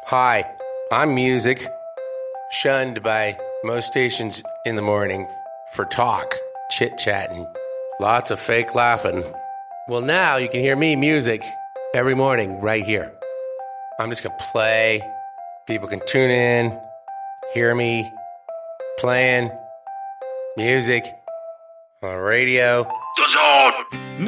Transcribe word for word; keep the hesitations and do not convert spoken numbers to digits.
Hi, I'm Music, shunned by most stations in the morning for talk, chit-chatting, lots of fake laughing. Well, now you can hear me, Music, every morning right here. I'm just going to play. People can tune in, hear me playing music on radio.